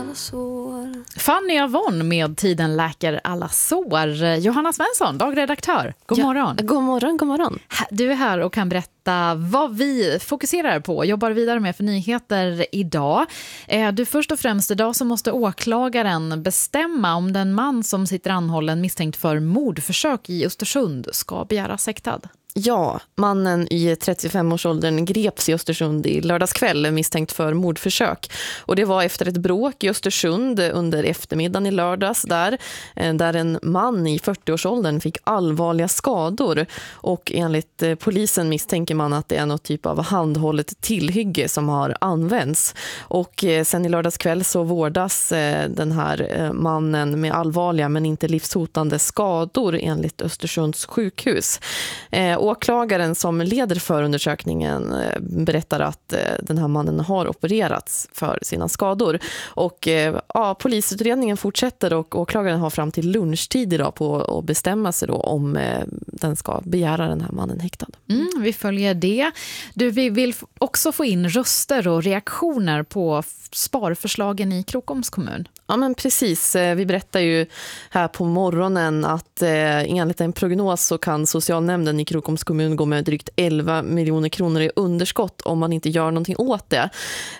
sår. Fanny Avon med Tiden läker alla sår. Johanna Svensson, dagredaktör. God morgon. God morgon, god morgon. Du är här och kan berätta vad vi fokuserar på och jobbar vidare med för nyheter idag. Du, först och främst idag så måste åklagaren bestämma om den man som sitter anhållen misstänkt för mordförsök i Östersund ska begäras häktad. Ja, mannen i 35-årsåldern greps i Östersund i lördagskväll misstänkt för mordförsök. Och det var efter ett bråk i Östersund under eftermiddagen i lördags där en man i 40-årsåldern fick allvarliga skador. Och enligt polisen misstänker man att det är något typ av handhållet tillhygge som har använts. Och sen i lördagskväll så vårdas den här mannen med allvarliga men inte livshotande skador enligt Östersunds sjukhus. Åklagaren som leder förundersökningen berättar att den här mannen har opererats för sina skador. Och polisutredningen fortsätter och åklagaren har fram till lunchtid idag på att bestämma sig då om den ska begära den här mannen häktad. Vi följer det. Vi vill också få in röster och reaktioner på sparförslagen i Krokoms kommun. Ja, men precis. Vi berättar ju här på morgonen att enligt en prognos så kan socialnämnden i Krokoms kommun gå med drygt 11 miljoner kronor i underskott om man inte gör någonting åt det.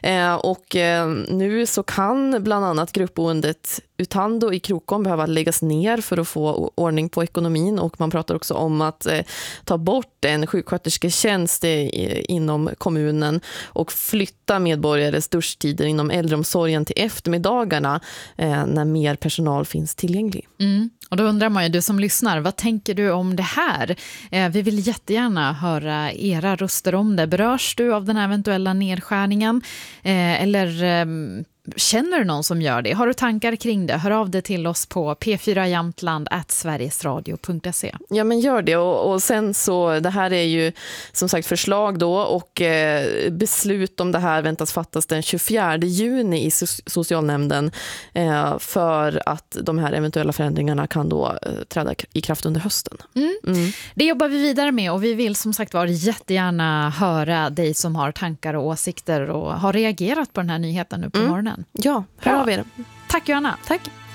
Nu så kan bland annat gruppboendet Utando i Krokom behöva läggas ner för att få ordning på ekonomin, och man pratar också om att ta bort en sjukskötersketjänst inom kommunen och flytta medborgares duschtider inom äldreomsorgen till eftermiddagarna när mer personal finns tillgänglig. Och då undrar man ju, du som lyssnar, vad tänker du om det här? Vi vill jättegärna höra era röster om det. Berörs du av den här eventuella nedskärningen? Eller känner du någon som gör det? Har du tankar kring det? Hör av det till oss på p4jamtland@sverigesradio.se. Ja, men gör det. Och sen så, det här är ju som sagt förslag då, och beslut om det här väntas fattas den 24 juni i socialnämnden för att de här eventuella förändringarna kan då träda i kraft under hösten. Det jobbar vi vidare med, och vi vill som sagt vara jättegärna höra dig som har tankar och åsikter och har reagerat på den här nyheten nu på morgonen. Ja, hör av er. Tack Johanna. Tack.